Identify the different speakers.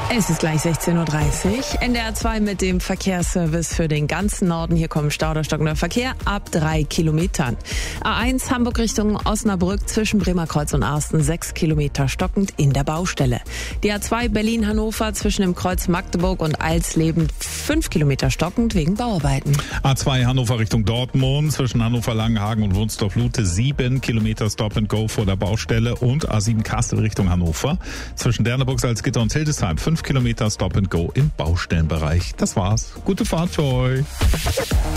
Speaker 1: Es ist gleich 16.30 Uhr. NDR 2 mit dem Verkehrsservice für den ganzen Norden. Hier kommt Stau oder stockender Verkehr ab 3 Kilometern. A1 Hamburg Richtung Osnabrück zwischen Bremerkreuz und Arsten 6 Kilometer stockend in der Baustelle. Die A2 Berlin-Hannover zwischen dem Kreuz Magdeburg und Alsleben 5 Kilometer stockend wegen Bauarbeiten.
Speaker 2: A2 Hannover Richtung Dortmund zwischen Hannover-Langenhagen und Wunstorf-Lute 7 Kilometer Stop and Go vor der Baustelle und A7 Kassel Richtung Hannover zwischen Derneburg, Salzgitter und Hildesheim 5 Kilometer Stop and Go im Baustellenbereich. Das war's. Gute Fahrt für euch.